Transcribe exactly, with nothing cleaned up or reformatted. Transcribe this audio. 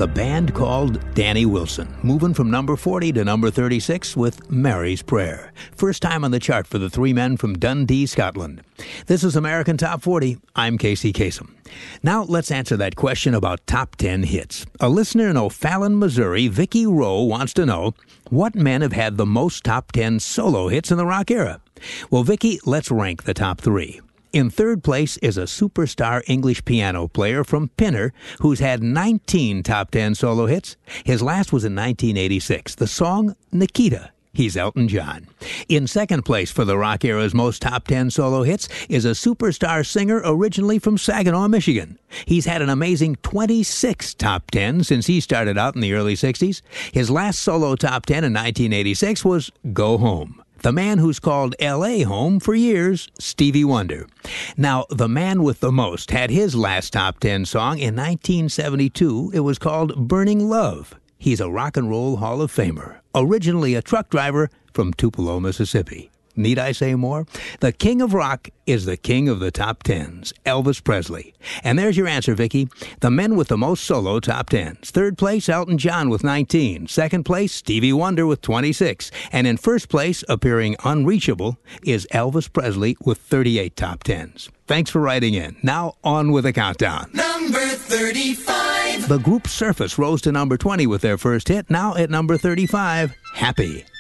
the band called Danny Wilson, moving from number forty to number thirty-six with Mary's Prayer. First time on the chart for the three men from Dundee, Scotland. This is American Top forty. I'm Casey Kasem. Now let's answer that question about top ten hits. A listener in O'Fallon, Missouri, Vicky Rowe, wants to know what men have had the most top ten solo hits in the rock era. Well, Vicky, let's rank the top three. In third place is a superstar English piano player from Pinner who's had nineteen top ten solo hits. His last was in nineteen eighty-six. The song, Nikita. He's Elton John. In second place for the rock era's most top ten solo hits is a superstar singer originally from Saginaw, Michigan. He's had an amazing twenty-six top ten since he started out in the early sixties. His last solo top ten in nineteen eighty-six was Go Home. The man who's called L A home for years, Stevie Wonder. Now, the man with the most had his last top ten song in nineteen seventy-two. It was called Burning Love. He's a rock and roll Hall of Famer, originally a truck driver from Tupelo, Mississippi. Need I say more? The king of rock is the king of the top tens, Elvis Presley. And there's your answer, Vicky. The men with the most solo top tens. Third place, Elton John with nineteen. Second place, Stevie Wonder with twenty-six. And in first place, appearing unreachable, is Elvis Presley with thirty-eight top tens. Thanks for writing in. Now, on with the countdown. Number thirty-five. The group Surface rose to number twenty with their first hit. Now at number thirty-five, Happy.